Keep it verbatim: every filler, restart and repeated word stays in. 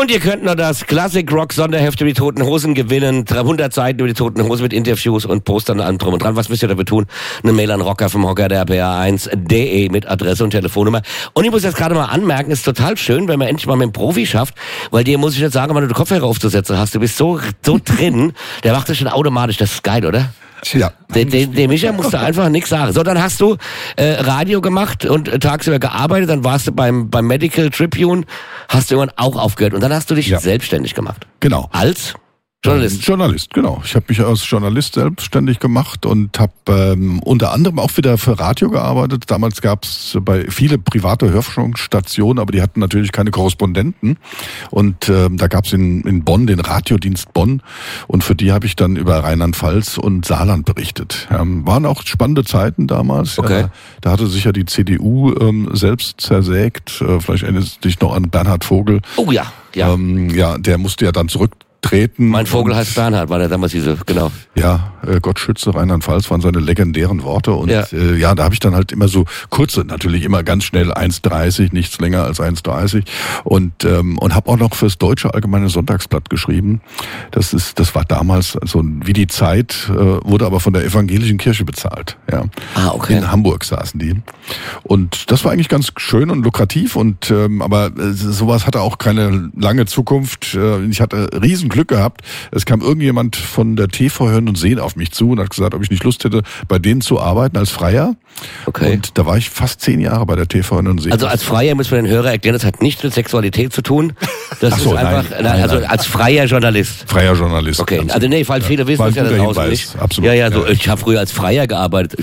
Und ihr könnt noch das Classic Rock Sonderheft über die Toten Hosen gewinnen. dreihundert Seiten über die Toten Hosen mit Interviews und Postern und allem drum und dran. Was müsst ihr dafür tun? Eine Mail an rocker vom Hocker der R A eins punkt de mit Adresse und Telefonnummer. Und ich muss jetzt gerade mal anmerken, ist total schön, wenn man endlich mal mit einem Profi schafft, weil dir muss ich jetzt sagen, wenn du den Kopfhörer aufzusetzen hast, du bist so, so drin, der macht das schon automatisch. Das ist geil, oder? Ja. Dem, dem, dem Micha musst du einfach nichts sagen. So, dann hast du äh, Radio gemacht und äh, tagsüber gearbeitet, dann warst du beim, beim Medical Tribune, hast du irgendwann auch aufgehört und dann hast du dich ja. selbstständig gemacht. Genau. Als Journalist? Ähm, Journalist, genau. Ich habe mich als Journalist selbstständig gemacht und habe ähm, unter anderem auch wieder für Radio gearbeitet. Damals gab es bei viele private Hörfunkstationen, aber die hatten natürlich keine Korrespondenten. Und ähm, da gab es in, in Bonn den Radiodienst Bonn und für die habe ich dann über Rheinland-Pfalz und Saarland berichtet. Ähm, waren auch spannende Zeiten damals. Okay. Ja, da hatte sich ja die C D U ähm, selbst zersägt. Äh, vielleicht erinnerst du dich noch an Bernhard Vogel. Oh ja, ja. Ähm, ja, der musste ja dann zurück treten. Mein Vogel heißt Bernhard, war der damals diese, genau. Ja, äh, Gott schütze Rheinland-Pfalz waren seine legendären Worte und ja, äh, ja da habe ich dann halt immer so kurze, natürlich immer ganz schnell eins dreißig, nichts länger als eins dreißig und ähm, und habe auch noch fürs Deutsche Allgemeine Sonntagsblatt geschrieben. Das ist, das war damals so wie die Zeit, äh, wurde aber von der evangelischen Kirche bezahlt. Ja, ah, okay. In Hamburg saßen die und das war eigentlich ganz schön und lukrativ und ähm, aber äh, sowas hatte auch keine lange Zukunft. Äh, ich hatte riesen Glück gehabt. Es kam irgendjemand von der T V Hören und Sehen auf mich zu und hat gesagt, ob ich nicht Lust hätte, bei denen zu arbeiten als Freier. Okay. Und da war ich fast zehn Jahre bei der T V Hören und Sehen. Also als Freier müssen wir den Hörer erklären, das hat nichts mit Sexualität zu tun. Das Ach so, ist einfach, nein, nein, also nein. als freier Journalist. Freier Journalist. Okay, also nee, weil viele wissen war ein das ja da guter draußen Hinweis, nicht. absolut. Ja, ja, so, Ja. ich habe früher als Freier gearbeitet.